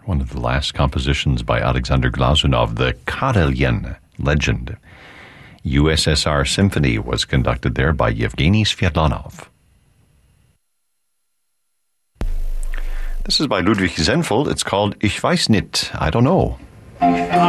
One of the last compositions by Alexander Glazunov, the Karelien legend. USSR Symphony was conducted there by Yevgeny Sviatlanov. This is by Ludwig Zenfeld. It's called Ich weiß nicht, I don't know.